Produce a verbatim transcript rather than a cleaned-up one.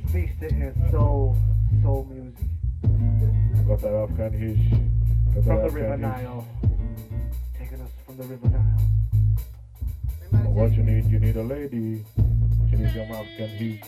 feasting in soul, soul music. Got that Afghan Hish. Got that From the Afghan River Hish. Nile. Taking us from the River Nile. What you need? You need a lady. She needs some Afghan Hish.